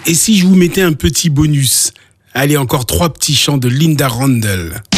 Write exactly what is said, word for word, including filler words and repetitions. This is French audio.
Et si je vous mettais un petit bonus? Allez, encore trois petits chants de Linda Randall.